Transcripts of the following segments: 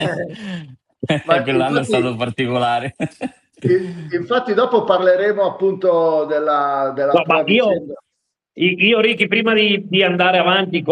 Ma Quell'anno è stato infatti, particolare. infatti dopo parleremo appunto della No, ma tua vicenda. io, Ricky, prima di andare avanti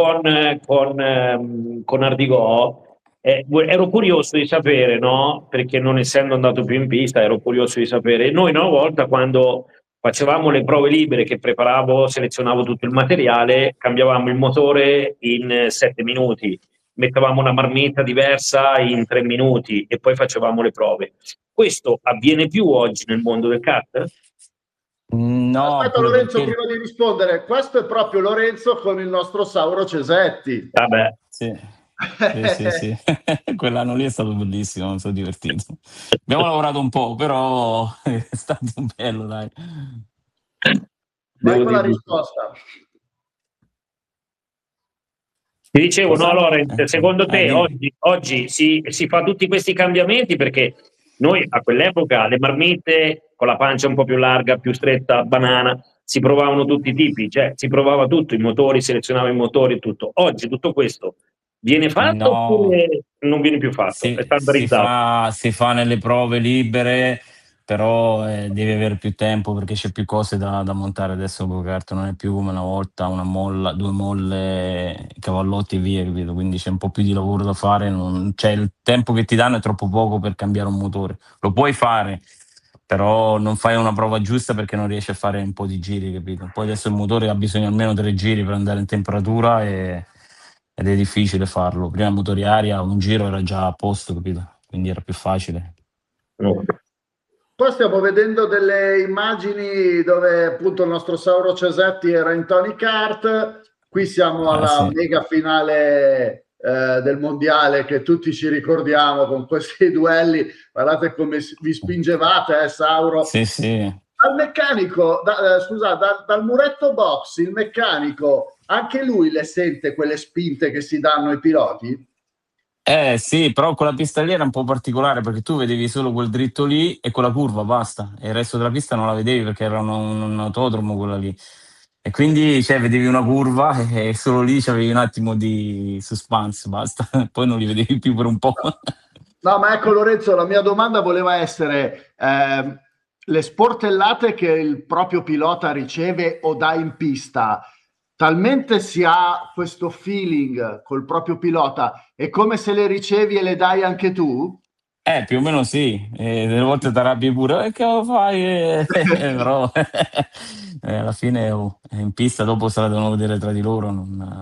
con Ardigò, ero curioso di sapere, no? Perché non essendo andato più in pista, ero curioso di sapere. Noi una volta, quando facevamo le prove libere, che preparavo, selezionavo tutto il materiale, cambiavamo il motore in 7 minuti, mettevamo una marmitta diversa in 3 minuti e poi facevamo le prove. Questo avviene più oggi nel mondo del kart? No, Aspetta pure Lorenzo, perché prima di rispondere, questo è proprio Lorenzo con il nostro Sauro Cesetti. Vabbè. sì, sì, sì, sì. Quell'anno lì è stato bellissimo, mi sono divertito. Abbiamo lavorato un po', però è stato bello, dai. Vai Devo con la dire. risposta. Ti dicevo, no, Cosa? Lorenz, secondo te Dimmi. oggi si fa tutti questi cambiamenti perché noi a quell'epoca le marmitte con la pancia un po' più larga, più stretta, banana, si provavano tutti i tipi, cioè si provava tutto, i motori, selezionava i motori e tutto. Oggi tutto questo viene fatto No, oppure non viene più fatto? È standardizzato. si fa nelle prove libere, però devi avere più tempo perché c'è più cose da montare adesso. Con kart non è più come una volta, una molla, due molle, cavallotti e via, capito? Quindi c'è un po' più di lavoro da fare. Cioè, il tempo che ti danno è troppo poco per cambiare un motore. Lo puoi fare, però non fai una prova giusta perché non riesci a fare un po' di giri, capito? Poi adesso il motore ha bisogno almeno 3 giri per andare in temperatura ed è difficile farlo. Prima motori aria, un giro era già a posto, capito? Quindi era più facile. No. Qua stiamo vedendo delle immagini dove appunto il nostro Sauro Cesetti era in Tony Kart. Qui siamo alla Sì. mega finale del mondiale che tutti ci ricordiamo con questi duelli. Guardate come vi spingevate, Sauro. Sì, sì. Dal meccanico, scusa, dal muretto box, il meccanico, anche lui le sente quelle spinte che si danno ai piloti? Sì, però quella pista lì era un po' particolare perché tu vedevi solo quel dritto lì e quella curva, basta. E il resto della pista non la vedevi perché era un autodromo quella lì. E quindi cioè, vedevi una curva e solo lì c'avevi un attimo di suspense, basta. Poi non li vedevi più per un po'. No, ma ecco Lorenzo, la mia domanda voleva essere le sportellate che il proprio pilota riceve o dà in pista, talmente si ha questo feeling col proprio pilota, è come se le ricevi e le dai anche tu? Più o meno sì, delle volte ti arrabbi pure, che lo fai? Però alla fine in pista dopo se la devono vedere tra di loro,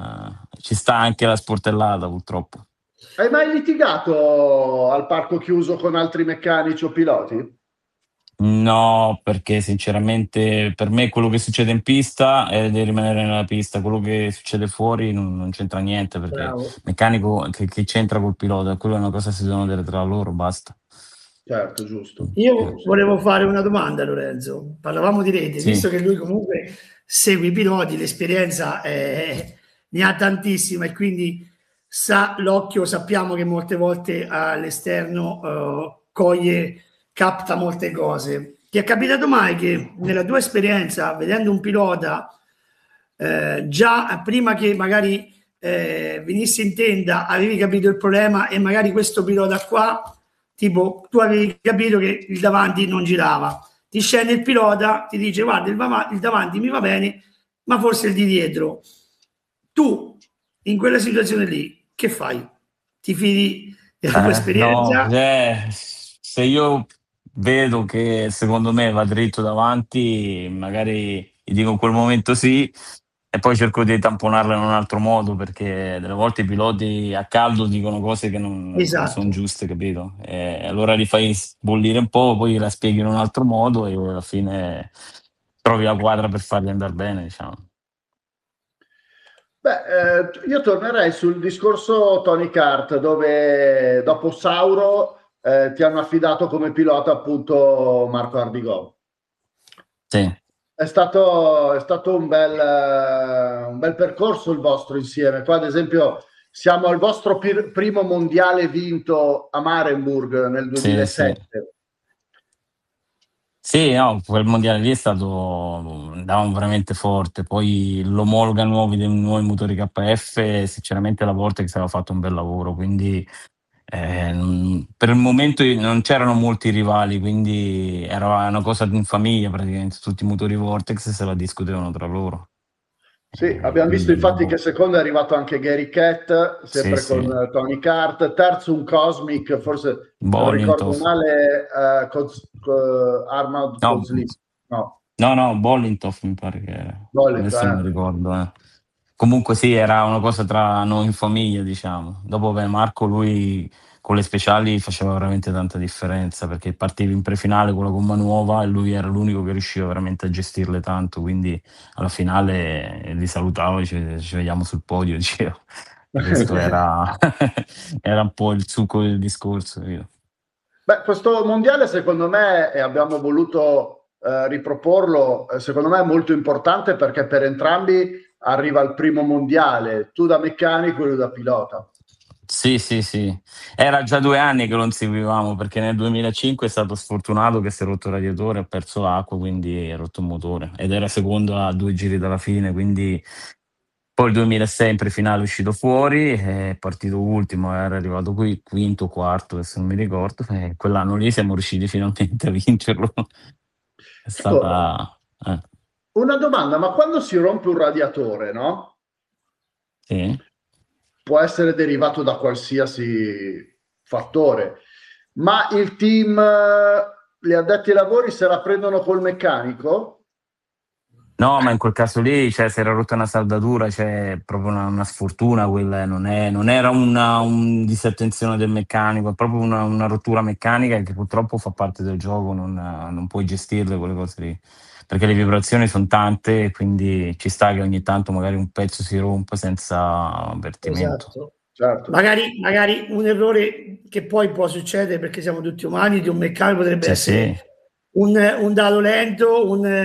ci sta anche la sportellata purtroppo. Hai mai litigato al parco chiuso con altri meccanici o piloti? No, perché sinceramente per me quello che succede in pista deve rimanere nella pista, quello che succede fuori non c'entra niente perché il Bravo. meccanico che c'entra col pilota, quello è una cosa che si devono vedere tra loro, basta. Certo, giusto. Io Giusto. volevo fare una domanda, Lorenzo. Parlavamo di rete, Sì, visto che lui comunque segue i piloti, l'esperienza ne ha tantissima e quindi sa l'occhio, sappiamo che molte volte all'esterno coglie, capta molte cose. Ti è capitato mai che nella tua esperienza, vedendo un pilota, già prima che magari venissi in tenda, avevi capito il problema e magari questo pilota qua, tipo tu avevi capito che il davanti non girava, ti scende il pilota, ti dice guarda il davanti mi va bene, ma forse il di dietro. Tu in quella situazione lì che fai? Ti fidi della tua no, esperienza? se io vedo che secondo me va dritto davanti, magari gli dico in quel momento sì e poi cerco di tamponarla in un altro modo perché delle volte i piloti a caldo dicono cose che non sono Esatto. giuste, capito? E allora li fai bollire un po', poi la spieghi in un altro modo e alla fine trovi la quadra per farli andare bene, diciamo. Beh, io tornerei sul discorso Tony Kart, dove dopo Sauro ti hanno affidato come pilota appunto Marco Ardigò. Sì. È stato un bel percorso il vostro insieme. Qua, ad esempio, siamo al vostro primo mondiale vinto a Marenburg nel Sì, sì. 2007. Sì, no, quel mondiale lì è stato, andavamo veramente forte, poi l'omologa nuovi dei nuovi motori KF, sinceramente la Vortex aveva fatto un bel lavoro, quindi Per il momento non c'erano molti rivali, quindi era una cosa in famiglia praticamente, tutti i motori Vortex se la discutevano tra loro. Sì, abbiamo visto Quindi infatti dopo, che secondo è arrivato anche Gary Cat, sì, sempre sì, con Tony Kart, terzo un Cosmic, forse se non ricordo Bollintov. male, Armored No, Code no, no, Bollintov mi pare che era. Bollet, Adesso non ricordo. Comunque sì, era una cosa tra noi in famiglia, diciamo. Dopo Marco, lui con le speciali faceva veramente tanta differenza perché partivi in prefinale con la gomma nuova e lui era l'unico che riusciva veramente a gestirle tanto, quindi alla finale li salutavo e ci vediamo sul podio, dicevo. Questo era, era un po' il succo del discorso. Beh, questo mondiale secondo me, e abbiamo voluto riproporlo, secondo me è molto importante perché per entrambi arriva il primo mondiale, tu da meccanico e lui da pilota. Sì, sì, sì. Era già 2 anni che lo inseguivamo perché nel 2005 è stato sfortunato che si è rotto il radiatore, ha perso l'acqua, quindi ha rotto il motore ed era secondo a 2 giri dalla fine, quindi poi il 2006 in prefinale è uscito fuori, è partito ultimo, era arrivato qui quinto, quarto, adesso non mi ricordo, e quell'anno lì siamo riusciti finalmente a vincerlo. È Ecco, stata una domanda, ma quando si rompe un radiatore, no? sì. Può essere derivato da qualsiasi fattore, ma il team, gli addetti ai lavori se la prendono col meccanico? No, ma in quel caso lì, cioè, si era rotta una saldatura, cioè, proprio una sfortuna quella, non era un disattenzione del meccanico, è proprio una rottura meccanica che purtroppo fa parte del gioco, non puoi gestirle quelle cose lì, perché le vibrazioni sono tante e quindi ci sta che ogni tanto magari un pezzo si rompe senza avvertimento. Esatto. Certo. Magari un errore che poi può succedere perché siamo tutti umani, di un meccanico potrebbe Sì, sì, essere un dado lento,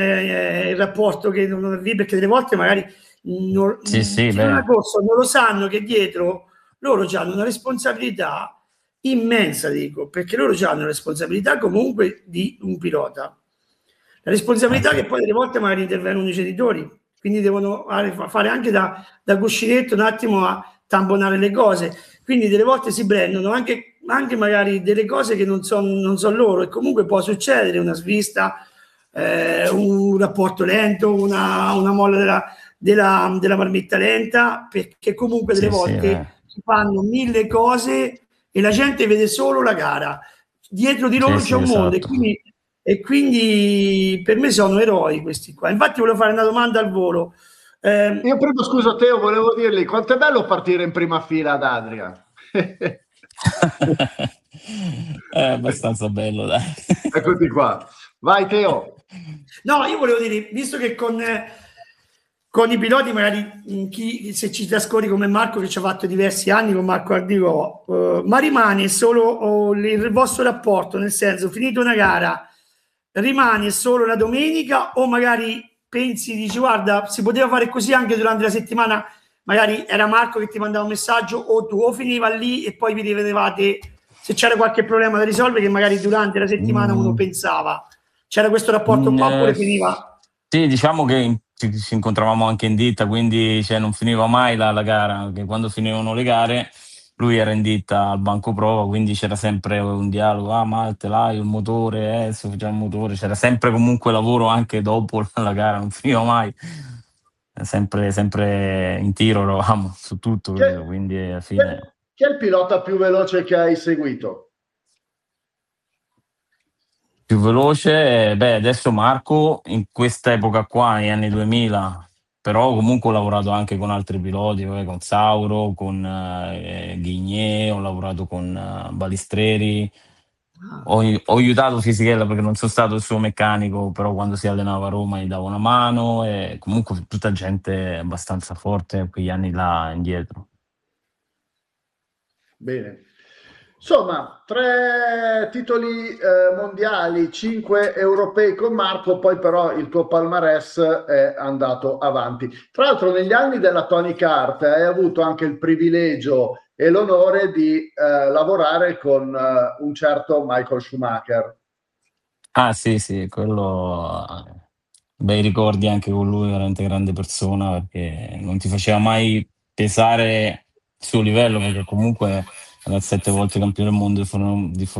il rapporto che non avviene, perché delle volte magari sì, sì, chi non ha beh, corso non lo sanno che dietro loro hanno una responsabilità immensa, dico, perché loro hanno una responsabilità comunque di un pilota. La responsabilità sì. che poi delle volte magari intervengono i genitori, quindi devono fare anche da cuscinetto un attimo a tamponare le cose, quindi delle volte si prendono anche magari delle cose che non sono loro e comunque può succedere una svista, un rapporto lento, una molla della marmitta lenta, perché comunque delle Sì, sì, beh. volte si fanno mille cose e la gente vede solo la gara. Dietro di Sì, loro c'è sì, un mondo esatto. e quindi per me sono eroi questi qua. Infatti volevo fare una domanda al volo. Io prima, scusa Teo, volevo dirgli quanto è bello partire in prima fila ad Adria. È abbastanza bello, dai. Eccoti qua. Vai Teo. No, io volevo dire, visto che con i piloti, magari se ci trascorri come Marco, che ci ha fatto diversi anni con Marco Ardico, ma rimane solo il vostro rapporto, nel senso, finito una gara, rimane solo la domenica o magari pensi, dici, guarda, si poteva fare così anche durante la settimana, magari era Marco che ti mandava un messaggio o tu, o finiva lì e poi vi rivedevate se c'era qualche problema da risolvere che magari durante la settimana uno Mm, pensava. C'era questo rapporto qua oppure finiva? sì, diciamo che ci incontravamo anche in ditta, quindi cioè, non finiva mai la gara, che quando finivano le gare lui era in ditta al banco prova, quindi c'era sempre un dialogo, ah ma te l'hai il motore, adesso facciamo il motore, c'era sempre comunque lavoro anche dopo la gara, non finiva mai, sempre in tiro eravamo su tutto, Chi è, capito? Quindi alla chi è- fine... chi è il pilota più veloce che hai seguito? Più veloce, beh, adesso Marco in questa epoca qua, negli anni 2000, però comunque ho lavorato anche con altri piloti, con Sauro, con Ghigné, ho lavorato con Balistreri, ho aiutato Fisichella perché non sono stato il suo meccanico, però quando si allenava a Roma gli davo una mano e comunque tutta gente abbastanza forte quegli anni là indietro. Bene. Insomma, 3 titoli mondiali, 5 europei con Marco, poi però il tuo palmarès è andato avanti. Tra l'altro, negli anni della Tony Kart hai avuto anche il privilegio e l'onore di lavorare con un certo Michael Schumacher. Ah sì, sì, quello bei ricordi anche con lui, veramente grande persona perché non ti faceva mai pesare il suo livello perché comunque era 7 volte campione del mondo di